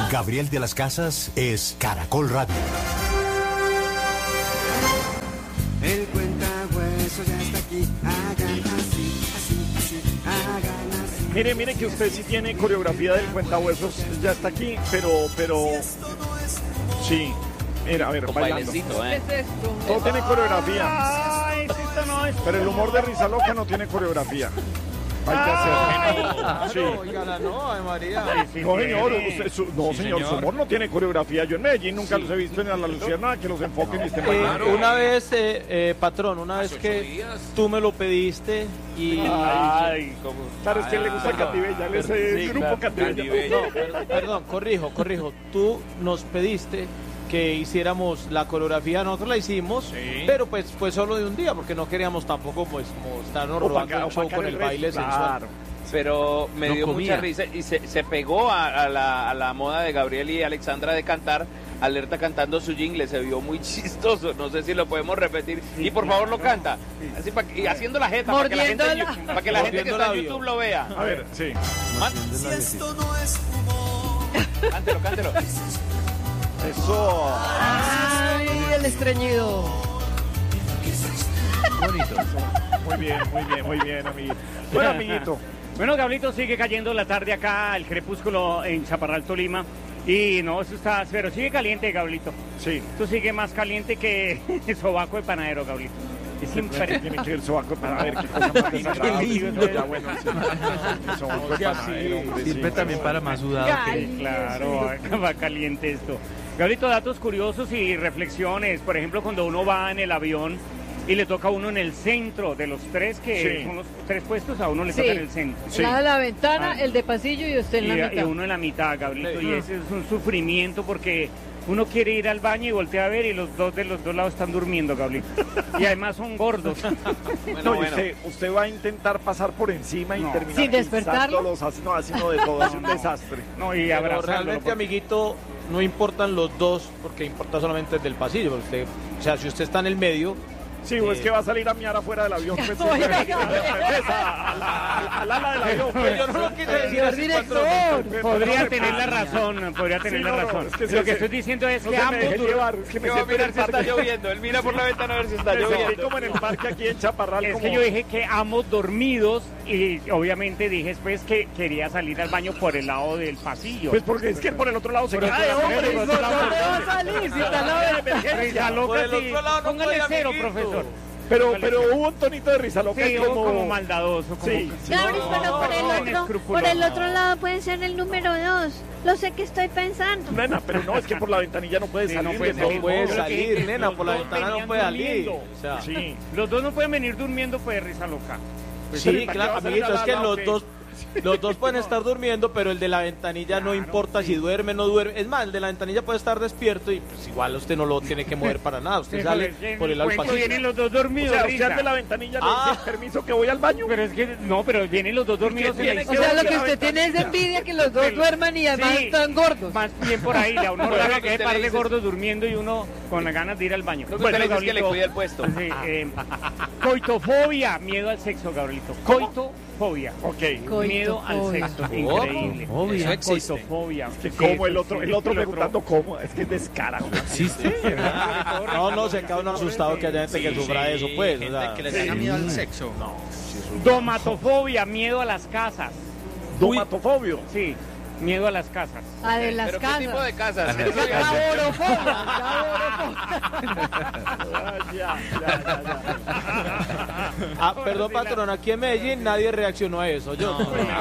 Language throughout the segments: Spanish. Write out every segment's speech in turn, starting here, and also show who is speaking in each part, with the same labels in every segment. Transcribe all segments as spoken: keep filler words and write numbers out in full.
Speaker 1: Gabriel de las Casas es Caracol Radio.
Speaker 2: El cuentahueso ya está aquí, hagan así, así, así, hagan así.
Speaker 3: Mire, mire que usted sí tiene coreografía del cuentahuesos, ya está aquí, pero, pero... Sí, mira, a ver, bailando.
Speaker 4: ¿eh?
Speaker 5: ¿Qué es esto?
Speaker 3: Todo tiene coreografía.
Speaker 5: Ay, esto no es.
Speaker 3: Pero el humor de Risa Loca no tiene coreografía. Hay que hacerlo. Sí.
Speaker 6: Oígala, no, Ay María.
Speaker 5: Sí,
Speaker 3: No,
Speaker 5: sí,
Speaker 3: señor,
Speaker 5: tiene.
Speaker 3: usted, su, no,
Speaker 6: Sí,
Speaker 3: señor,
Speaker 6: señor.
Speaker 3: su humor no tiene coreografía. Yo en Medellín nunca los he visto en la Luciana que los enfoquen y estén
Speaker 6: Eh,
Speaker 3: bailando.
Speaker 6: una vez, eh, eh, patrón, una vez que tú me lo pediste y...
Speaker 3: Ay, claro, es que le gusta
Speaker 6: Ah,
Speaker 3: Catibella, él es el
Speaker 6: sí,
Speaker 3: grupo
Speaker 6: claro.
Speaker 3: Catibella.
Speaker 6: No, per- perdón, corrijo, corrijo. Tú nos pediste que hiciéramos la coreografía, nosotros la hicimos,
Speaker 4: Sí.
Speaker 6: pero pues fue solo de un día, porque no queríamos tampoco pues como estarnos
Speaker 3: Opaca-
Speaker 6: robando el show
Speaker 3: opacar
Speaker 6: con
Speaker 3: el
Speaker 6: el
Speaker 3: resto,
Speaker 6: baile
Speaker 3: claro.
Speaker 6: sensual.
Speaker 4: Pero me
Speaker 6: No
Speaker 4: dio
Speaker 6: comía.
Speaker 4: mucha risa y se, se pegó a, a la, a la moda de Gabriel y Alexandra de cantar. Alerta cantando su jingle, se vio muy chistoso. No sé si lo podemos repetir.
Speaker 5: Sí,
Speaker 4: y por favor lo
Speaker 5: claro.
Speaker 4: canta. Así pa- y haciendo la jeta para que la gente, en
Speaker 5: Mordiendo
Speaker 4: Yu- para que la gente que
Speaker 6: Mordiendo
Speaker 4: está en
Speaker 6: labio.
Speaker 4: YouTube lo vea.
Speaker 3: A ver, sí.
Speaker 4: Man-
Speaker 2: Si esto no es humor,
Speaker 4: cántelo, cántelo.
Speaker 3: Eso.
Speaker 5: Ay, el estreñido.
Speaker 3: Muy bien, muy bien, muy bien, amiguito. Bueno, amiguito.
Speaker 5: Bueno, Gablito, sigue cayendo la tarde acá, el crepúsculo en Chaparral, Tolima. Y no, eso está, pero sigue caliente, Gablito.
Speaker 3: Sí.
Speaker 5: Esto sigue más caliente que el sobaco de panadero, Gablito. Es impresionante.
Speaker 3: Tiene que ir el sobaco para ver qué cosa más desagradable. Ya, bueno, sí. El sobaco de panadero, hombre, sí.
Speaker 7: Sirve también para más sudado.
Speaker 5: Sí, claro, acá va caliente esto. Gablito, datos curiosos y reflexiones. Por ejemplo, cuando uno va en el avión y le toca a uno en el centro de los tres, que
Speaker 3: Sí.
Speaker 5: son los tres puestos, a uno le
Speaker 8: Sí.
Speaker 5: toca en el centro.
Speaker 3: Sí.
Speaker 8: El lado de la ventana,
Speaker 5: Ah.
Speaker 8: el de pasillo y usted en la
Speaker 5: Y, y
Speaker 8: mitad.
Speaker 5: uno en la mitad, Gablito,
Speaker 6: Sí.
Speaker 5: y ese es un sufrimiento porque uno quiere ir al baño y voltea a ver y los dos de los dos lados están durmiendo, Gablito. Y además son gordos.
Speaker 4: Bueno,
Speaker 3: No, y
Speaker 4: bueno.
Speaker 3: usted, usted va a intentar pasar por encima y
Speaker 5: No.
Speaker 3: terminar
Speaker 8: Sin despertarlo.
Speaker 3: pisándolos, así, no, así no de todo, es un
Speaker 5: No, no.
Speaker 3: desastre.
Speaker 5: No, y
Speaker 6: Pero
Speaker 5: abrazarlo.
Speaker 6: realmente,
Speaker 5: porque-
Speaker 6: amiguito, no importan los dos, porque importa solamente el del pasillo. Porque usted, o sea, si usted está en el medio,
Speaker 3: Sí, o es
Speaker 6: Eh.
Speaker 3: que va a salir a miar afuera del avión, pues,
Speaker 8: Oiga.
Speaker 3: pues, a la- al ala del avión. pues.
Speaker 6: yo no lo quise decir
Speaker 8: Señor
Speaker 6: así,
Speaker 8: director.
Speaker 6: patrón.
Speaker 5: Podría tener la razón, podría tener
Speaker 3: Sí,
Speaker 5: la
Speaker 3: no, no,
Speaker 5: razón.
Speaker 3: es que
Speaker 5: Lo
Speaker 3: se-
Speaker 5: que
Speaker 3: se-
Speaker 5: estoy diciendo es
Speaker 3: No
Speaker 5: que
Speaker 3: se me
Speaker 5: ambos
Speaker 3: deje
Speaker 5: dur-
Speaker 3: llevar, es que me
Speaker 4: Que va a
Speaker 3: siento en
Speaker 4: mirar
Speaker 3: el
Speaker 4: si está
Speaker 3: parque.
Speaker 4: lloviendo. Él mira por la ventana a ver si está
Speaker 3: Me sentí
Speaker 4: lloviendo.
Speaker 3: como en el parque aquí en Chaparral.
Speaker 5: Es
Speaker 3: como...
Speaker 5: que yo dije que ambos dormidos y obviamente dije después que quería salir al baño por el lado del pasillo.
Speaker 3: Pues porque es que por el otro lado se
Speaker 5: Por el
Speaker 3: cae,
Speaker 5: otro lado,
Speaker 3: hombre.
Speaker 5: por el
Speaker 8: No,
Speaker 5: otro lado.
Speaker 8: no va a salir si está al lado de la
Speaker 5: Risa
Speaker 8: emergencia.
Speaker 5: loca,
Speaker 6: Por el
Speaker 5: sí.
Speaker 6: otro lado no
Speaker 5: Póngale
Speaker 6: puede,
Speaker 5: cero,
Speaker 6: amiguito.
Speaker 5: profesor.
Speaker 3: Pero, pero hubo un tonito de risa loca.
Speaker 5: Sí,
Speaker 3: como...
Speaker 5: como, como maldadoso. Como
Speaker 3: Sí.
Speaker 9: Gabri, pero por el
Speaker 5: no,
Speaker 9: otro, por
Speaker 5: inescrupuloso.
Speaker 9: el otro lado puede ser el número dos. Lo sé que estoy pensando.
Speaker 3: Nena, pero no, es que por la ventanilla no puede
Speaker 5: Sí,
Speaker 3: salir.
Speaker 5: no puede
Speaker 3: de
Speaker 5: salir.
Speaker 6: No puede
Speaker 5: Yo lo que
Speaker 6: salir,
Speaker 5: dije es
Speaker 6: nena,
Speaker 5: los
Speaker 6: por la
Speaker 5: dos
Speaker 6: ventana no
Speaker 5: venían
Speaker 6: puede salir.
Speaker 5: durmiendo.
Speaker 6: O sea,
Speaker 3: Sí.
Speaker 5: Los dos no pueden venir durmiendo, pues risa loca.
Speaker 3: Pues,
Speaker 6: sí,
Speaker 3: ¿para qué
Speaker 6: claro,
Speaker 3: va a salir
Speaker 6: amiguito, es
Speaker 3: al
Speaker 6: que
Speaker 3: ala,
Speaker 6: los
Speaker 3: ok?
Speaker 6: dos, los dos pueden estar durmiendo, pero el de la ventanilla no
Speaker 5: Claro,
Speaker 6: importa
Speaker 5: sí.
Speaker 6: si duerme o no duerme. Es más, el de la ventanilla puede estar despierto y pues igual usted no lo tiene que mover para nada. Usted
Speaker 5: Sí,
Speaker 6: sale
Speaker 5: pero es que
Speaker 6: por
Speaker 5: en
Speaker 6: el al
Speaker 5: cuento
Speaker 6: pasillo.
Speaker 5: vienen los dos
Speaker 3: O
Speaker 5: dormidos,
Speaker 3: sea,
Speaker 5: risa.
Speaker 3: usted de la ventanilla le
Speaker 6: Ah.
Speaker 3: dice permiso que voy al baño.
Speaker 5: Pero es que, no, pero vienen los dos dormidos en la
Speaker 3: tiene
Speaker 8: O
Speaker 5: izquierda.
Speaker 8: sea, lo
Speaker 3: que
Speaker 8: que
Speaker 3: la
Speaker 8: usted tiene es envidia que los dos
Speaker 5: Sí.
Speaker 8: duerman y además
Speaker 5: Sí.
Speaker 8: están gordos.
Speaker 5: Más bien por ahí, a uno
Speaker 4: Bueno,
Speaker 5: raro
Speaker 4: lo que
Speaker 5: que es
Speaker 4: usted
Speaker 5: par
Speaker 4: le
Speaker 5: de
Speaker 4: dice-
Speaker 5: gordos durmiendo y uno con las ganas de ir al baño.
Speaker 4: Lo que usted le dice es que le
Speaker 5: Gabrielito,
Speaker 4: cuida el puesto.
Speaker 5: sí, eh, coitofobia, miedo al sexo, Gabrielito. Coitofobia.
Speaker 3: Ok.
Speaker 5: Miedo al
Speaker 8: Coitofobia.
Speaker 5: sexo, increíble.
Speaker 7: Obvio.
Speaker 4: Eso existe.
Speaker 5: Coitofobia.
Speaker 3: Que
Speaker 5: Sí,
Speaker 3: como el
Speaker 5: eso
Speaker 3: otro,
Speaker 5: sí,
Speaker 3: el otro
Speaker 5: el
Speaker 3: preguntando cómo, es que es descarado.
Speaker 7: ¿Existe?
Speaker 6: No, no, se queda uno asustado que haya gente que sufra eso, pues. O sea,
Speaker 7: que le tenga miedo al sexo.
Speaker 5: Domatofobia, miedo a las casas.
Speaker 3: Domatofobio.
Speaker 5: Sí, miedo a las casas.
Speaker 8: A de las
Speaker 4: ¿Pero
Speaker 8: casas.
Speaker 4: qué tipo de casas?
Speaker 7: A las
Speaker 4: Eso ya-
Speaker 8: Laborofobia, laborofobia.
Speaker 3: Ah, ya, ya, ya, ya.
Speaker 6: ah, perdón, patrón, aquí en Medellín nadie reaccionó a eso. Yo.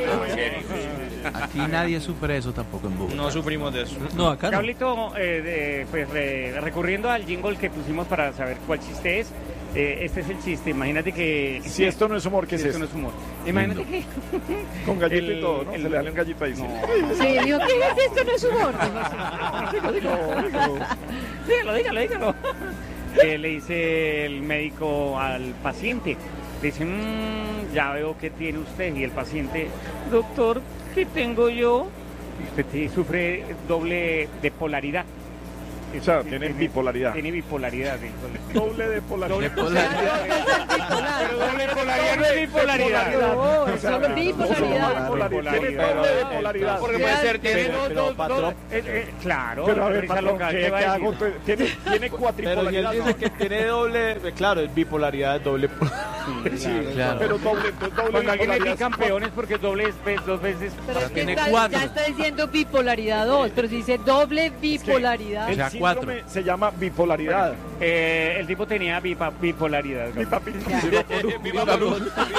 Speaker 7: Aquí nadie sufre eso tampoco en Bogotá.
Speaker 4: No sufrimos de eso.
Speaker 7: No, acá no.
Speaker 5: Gablito, eh, de- pues re- recurriendo al jingle que pusimos para saber cuál chiste es, eh, este es el chiste. Imagínate que...
Speaker 3: Si esto no es humor, ¿qué es
Speaker 5: esto
Speaker 3: esto?
Speaker 5: no es humor. Imagínate que...
Speaker 3: Con gallito y
Speaker 5: el-
Speaker 3: todo, ¿no?
Speaker 5: el-
Speaker 3: Se le da un gallito ahí. sí.
Speaker 5: No.
Speaker 8: Sí, digo, ¿qué es esto? No es humor.
Speaker 3: Digo, digo, digo.
Speaker 5: Dígalo, dígalo, dígalo. Eh, le dice el médico al paciente, le dice, "Mm, ya veo que tiene usted", y el paciente, doctor, ¿qué tengo yo? Usted te- sufre doble de polaridad.
Speaker 3: O sea, tiene bipolaridad.
Speaker 5: Tiene bipolaridad. Sí.
Speaker 3: Doble de polaridad.
Speaker 5: Pero doble polaridad no es bipolaridad.
Speaker 8: No, es solo bipolaridad.
Speaker 3: Tiene doble de polaridad.
Speaker 4: Porque puede ser, tiene
Speaker 6: Pero,
Speaker 4: dos,
Speaker 6: pero,
Speaker 4: dos,
Speaker 6: patrón,
Speaker 4: dos.
Speaker 5: Eh, eh, claro.
Speaker 3: Pero a ver,
Speaker 5: risa
Speaker 3: patrón,
Speaker 5: local,
Speaker 3: ¿qué,
Speaker 5: ¿qué va
Speaker 3: qué
Speaker 5: a
Speaker 3: hago?
Speaker 5: decir?
Speaker 3: Tiene, tiene
Speaker 6: pero si él
Speaker 3: cuatripolaridad.
Speaker 6: dice
Speaker 3: ¿no?
Speaker 6: que tiene doble, eh, claro, es bipolaridad, es doble
Speaker 5: Sí,
Speaker 7: claro.
Speaker 3: Pero doble, doble
Speaker 5: Cuando alguien le
Speaker 3: bipolaridad.
Speaker 5: di campeones porque doble es dos veces.
Speaker 8: Pero es que
Speaker 7: tiene
Speaker 8: está-
Speaker 7: cuatro.
Speaker 8: ya está diciendo bipolaridad dos, pero si dice doble bipolaridad.
Speaker 3: El
Speaker 7: O sea,
Speaker 3: síndrome
Speaker 7: cuatro.
Speaker 3: se llama bipolaridad.
Speaker 5: Eh, el tipo tenía bipa- bipolaridad. ¿no?
Speaker 3: Viva Perú.
Speaker 4: Viva Perú.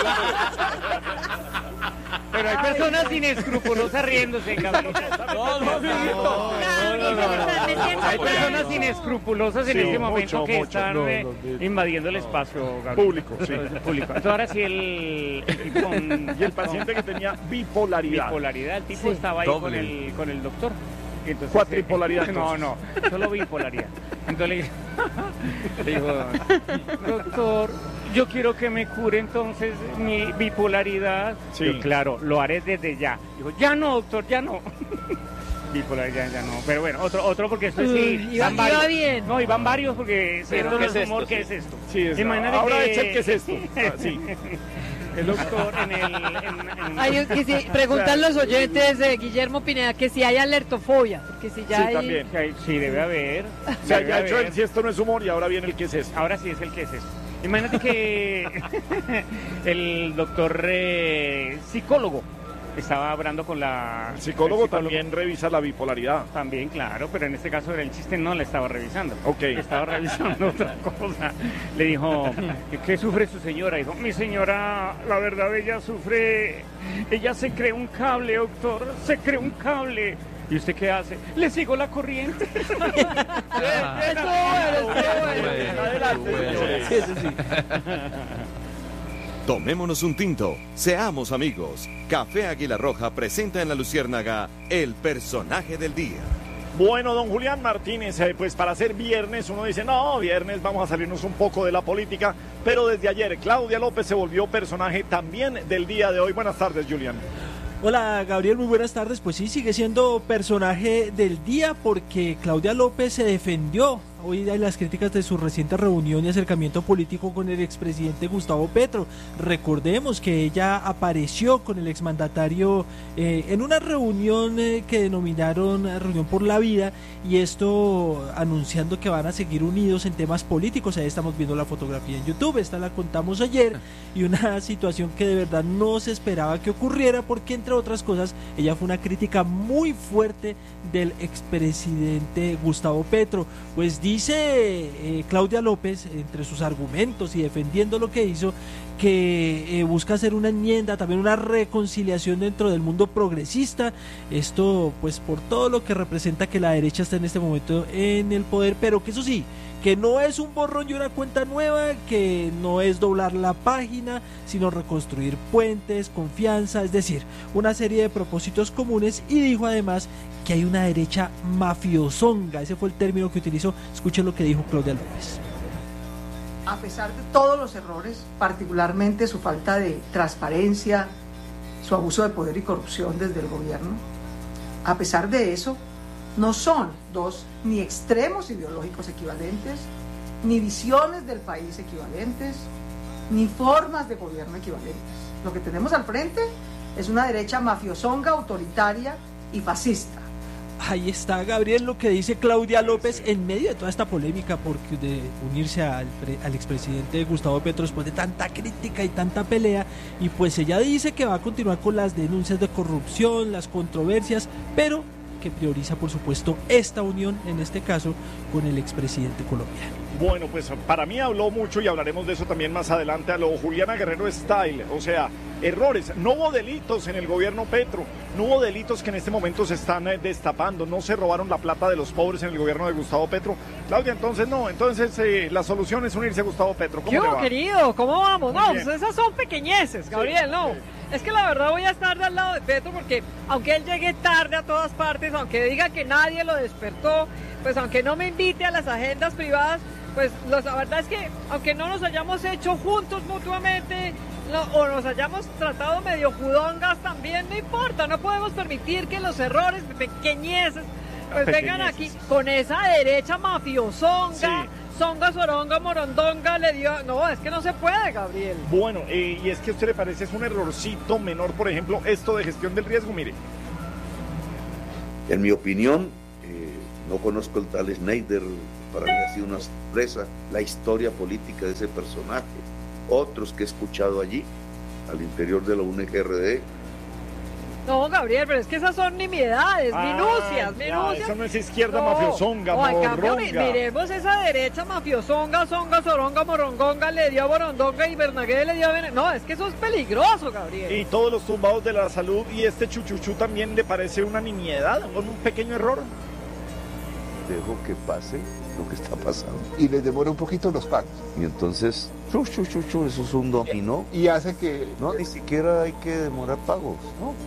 Speaker 5: Pero hay personas inescrupulosas riéndose, Gabriel.
Speaker 6: No, no, no,
Speaker 5: Hay personas inescrupulosas en
Speaker 3: Sí,
Speaker 5: este momento
Speaker 3: mucho,
Speaker 5: que
Speaker 3: mucho.
Speaker 5: están
Speaker 6: No,
Speaker 5: eh,
Speaker 6: no, no.
Speaker 5: invadiendo el espacio, Gabriel.
Speaker 3: Público, sí.
Speaker 5: Entonces, público. Entonces ahora sí el, el tipo con-
Speaker 3: Y el paciente que tenía bipolaridad.
Speaker 5: bipolaridad, el tipo
Speaker 8: Sí.
Speaker 5: estaba ahí
Speaker 7: Doble.
Speaker 5: con el, con el doctor. Y entonces,
Speaker 3: Cuatripolaridad,
Speaker 5: eh, No, no, solo bipolaridad. Entonces le, le dijo, doctor, yo quiero que me cure entonces mi bipolaridad.
Speaker 3: Sí.
Speaker 5: Yo, claro, lo haré desde ya. Dijo, ya no, doctor, ya no. Bipolaridad ya no. Pero bueno, otro, otro porque esto sí.
Speaker 8: Uy, iba-
Speaker 5: van
Speaker 8: iba
Speaker 5: varios.
Speaker 8: bien.
Speaker 5: No, y van varios porque si
Speaker 4: Pero,
Speaker 5: esto no
Speaker 4: ¿qué
Speaker 5: es
Speaker 4: es
Speaker 5: humor,
Speaker 4: esto?
Speaker 5: ¿qué
Speaker 4: Sí.
Speaker 5: es esto?
Speaker 3: Sí, es-
Speaker 5: Imagínate
Speaker 3: ahora
Speaker 5: que-
Speaker 3: echa el ¿qué es esto? Ah, sí.
Speaker 5: El doctor en el... en- en-
Speaker 8: Hay un- que si, preguntan los oyentes de Guillermo Pineda que si hay alertofobia, porque si ya
Speaker 3: Sí,
Speaker 8: hay...
Speaker 3: también.
Speaker 5: que hay- Sí, debe haber.
Speaker 3: O sea,
Speaker 5: debe
Speaker 3: ya ha hecho
Speaker 5: haber.
Speaker 3: el si esto no es humor y ahora viene el que es esto.
Speaker 5: Ahora sí es el que es eso. Imagínate que el doctor eh, psicólogo estaba hablando con la...
Speaker 3: El psicólogo
Speaker 5: el
Speaker 3: también revisa la bipolaridad.
Speaker 5: También, claro, pero en este caso el chiste no la estaba revisando.
Speaker 3: Ok.
Speaker 5: Estaba revisando otra cosa. Le dijo, ¿qué sufre su señora? Dijo, mi señora, la verdad, ella sufre... Ella se cree un cable, doctor, se cree un cable. ¿Y usted qué hace? Le sigo la corriente.
Speaker 8: Estuvo bueno, estuvo bueno.
Speaker 3: Adelante, señores.
Speaker 6: Sí, eso sí.
Speaker 10: Tomémonos un tinto, seamos amigos. Café Águila Roja presenta en La Luciérnaga el personaje del día.
Speaker 3: Bueno, don Julián Martínez, eh, pues para ser viernes uno dice, no, viernes vamos a salirnos un poco de la política, pero desde ayer Claudia López se volvió personaje también del día de hoy. Buenas tardes, Julián.
Speaker 11: Hola Gabriel, muy buenas tardes. Pues sí, sigue siendo personaje del día porque Claudia López se defendió hoy de las críticas de su reciente reunión y acercamiento político con el expresidente Gustavo Petro. Recordemos que ella apareció con el exmandatario eh, en una reunión eh, que denominaron Reunión por la Vida, y esto anunciando que van a seguir unidos en temas políticos. Ahí estamos viendo la fotografía en YouTube, esta la contamos ayer, y una situación que de verdad no se esperaba que ocurriera porque, entre otras cosas, ella fue una crítica muy fuerte del expresidente Gustavo Petro. Pues dice eh, Claudia López, entre sus argumentos y defendiendo lo que hizo, que eh, busca hacer una enmienda, también una reconciliación dentro del mundo progresista. Esto pues por todo lo que representa que la derecha está en este momento en el poder, pero que eso sí, que no es un borrón y una cuenta nueva, que no es doblar la página, sino reconstruir puentes, confianza, es decir, una serie de propósitos comunes. Y dijo además que hay una derecha mafiosonga, ese fue el término que utilizó. Escuchen lo que dijo Claudia López.
Speaker 12: A pesar de todos los errores, particularmente su falta de transparencia, su abuso de poder y corrupción desde el gobierno, a pesar de eso, no son dos ni extremos ideológicos equivalentes, ni visiones del país equivalentes, ni formas de gobierno equivalentes. Lo que tenemos al frente es una derecha mafiosonga, autoritaria y fascista.
Speaker 11: Ahí está, Gabriel, lo que dice Claudia López en medio de toda esta polémica porque de unirse al, pre, al expresidente Gustavo Petro después de tanta crítica y tanta pelea. Y pues ella dice que va a continuar con las denuncias de corrupción, las controversias, pero que prioriza, por supuesto, esta unión, en este caso, con el expresidente colombiano.
Speaker 3: Bueno, pues para mí habló mucho y hablaremos de eso también más adelante a lo Juliana Guerrero Style. O sea, errores. No hubo delitos en el gobierno Petro, no hubo delitos que en este momento se están eh, destapando, no se robaron la plata de los pobres en el gobierno de Gustavo Petro. Claudia, entonces no, entonces eh, la solución es unirse a Gustavo Petro. ¿Cómo
Speaker 8: ¿Qué
Speaker 3: le
Speaker 8: hubo,
Speaker 3: va?
Speaker 8: querido? ¿Cómo vamos?
Speaker 3: Muy
Speaker 8: No,
Speaker 3: bien.
Speaker 8: pues esas son pequeñeces, Gabriel,
Speaker 3: Sí,
Speaker 8: no.
Speaker 3: sí.
Speaker 8: Es que la verdad voy a estar del lado de Petro porque aunque él llegue tarde a todas partes, aunque diga que nadie lo despertó, pues aunque no me invite a las agendas privadas, pues los- la verdad es que aunque no nos hayamos hecho juntos mutuamente no, o nos hayamos tratado medio judongas también, no importa, no podemos permitir que los errores pequeñeces Pues vengan aquí con esa derecha mafiosonga, sí. Songa, soronga, morondonga, le dio... No, es que no se puede, Gabriel.
Speaker 3: Bueno, eh, y es que a usted le parece es un errorcito menor, por ejemplo, esto de gestión del riesgo, mire.
Speaker 13: En mi opinión, eh, no conozco el tal Schneider, para mí ha sido una sorpresa la historia política de ese personaje. Otros que he escuchado allí, al interior de la U N G R D.
Speaker 8: No, Gabriel, pero es que esas son nimiedades,
Speaker 3: ah,
Speaker 8: minucias,
Speaker 3: ya,
Speaker 8: minucias.
Speaker 3: Eso no es izquierda
Speaker 8: no.
Speaker 3: mafiosonga,
Speaker 8: O en cambio, mi,
Speaker 3: morronga.
Speaker 8: miremos esa derecha mafiosonga, songa, soronga, morongonga, le dio borondonga y Bernagué le dio... Ven... No, es que eso es peligroso, Gabriel.
Speaker 3: Y todos los tumbados de la salud y este chuchuchú también le parece una nimiedad, con un pequeño error.
Speaker 13: Dejo que pase lo que está pasando.
Speaker 14: Y les demora un poquito los pagos.
Speaker 13: Y entonces, chu, chu, chu, chu, eso es un dominó.
Speaker 14: Y hace que...
Speaker 13: No, ni siquiera hay que demorar pagos, ¿no?